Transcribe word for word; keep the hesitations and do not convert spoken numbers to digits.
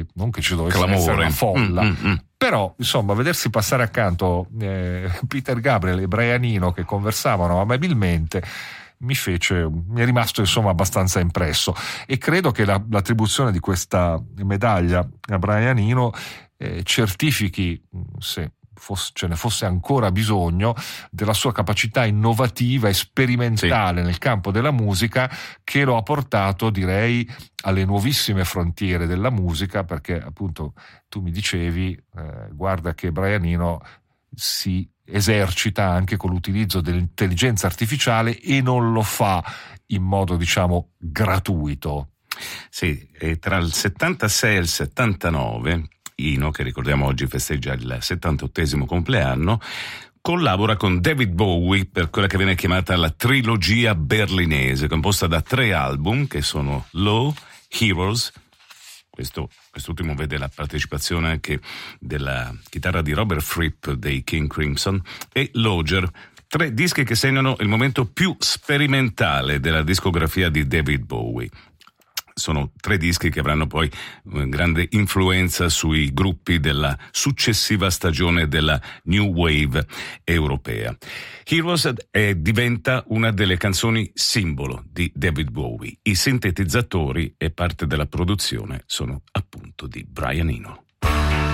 che non che ci dovesse Clamore. essere una folla, mm, mm, mm. però insomma vedersi passare accanto eh, Peter Gabriel e Brian Eno che conversavano amabilmente mi fece, mi è rimasto insomma abbastanza impresso, e credo che la, l'attribuzione di questa medaglia a Brian Eno eh, certifichi, se fosse, ce ne fosse ancora bisogno, della sua capacità innovativa e sperimentale sì. nel campo della musica, che lo ha portato, direi, alle nuovissime frontiere della musica, perché appunto tu mi dicevi eh, guarda che Brian Eno si esercita anche con l'utilizzo dell'intelligenza artificiale e non lo fa in modo, diciamo, gratuito. Sì, e tra il settantasei e il settantanove Eno, che ricordiamo oggi festeggia il settantottesimo compleanno, collabora con David Bowie per quella che viene chiamata la trilogia berlinese, composta da tre album che sono Low, Heroes, questo, quest'ultimo vede la partecipazione anche della chitarra di Robert Fripp dei King Crimson, e Lodger, tre dischi che segnano il momento più sperimentale della discografia di David Bowie. Sono tre dischi che avranno poi grande influenza sui gruppi della successiva stagione della New Wave europea. Heroes è, diventa una delle canzoni simbolo di David Bowie. I sintetizzatori e parte della produzione sono appunto di Brian Eno.